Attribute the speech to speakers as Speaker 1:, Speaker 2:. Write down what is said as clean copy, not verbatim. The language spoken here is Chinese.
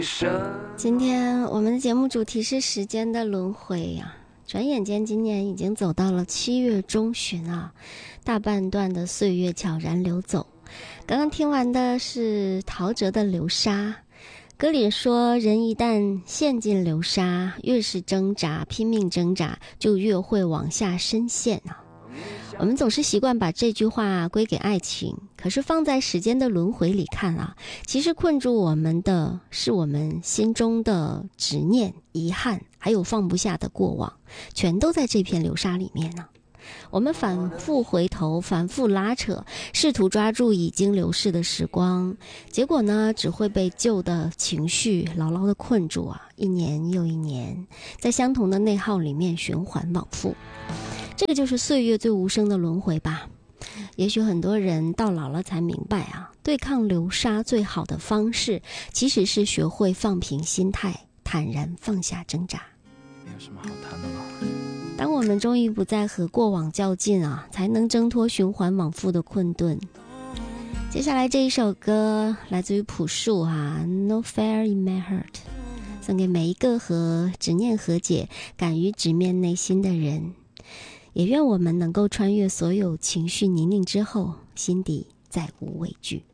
Speaker 1: 今天我们的节目主题是时间的轮回啊，转眼间今年已经走到了7月中旬啊，大半段的岁月悄然流走。刚刚听完的是陶喆的《流沙》，歌里说人一旦陷进流沙，越是挣扎，拼命挣扎，就越会往下深陷啊。我们总是习惯把这句话归给爱情，可是放在时间的轮回里看啊，其实困住我们的是我们心中的执念、遗憾，还有放不下的过往，全都在这片流沙里面呢。我们反复回头，反复拉扯，试图抓住已经流逝的时光，结果呢，只会被旧的情绪牢牢地困住啊，一年又一年，在相同的内耗里面循环往复。这个就是岁月最无声的轮回吧。也许很多人到老了才明白啊，对抗流沙最好的方式，其实是学会放平心态，坦然放下挣扎。
Speaker 2: 没有什么好谈的了。
Speaker 1: 当我们终于不再和过往较劲啊，才能挣脱循环往复的困顿。接下来这一首歌来自于朴树啊， No Fear in My Heart， 送给每一个和执念和解，敢于直面内心的人。也愿我们能够穿越所有情绪泥泞之后，心底再无畏惧。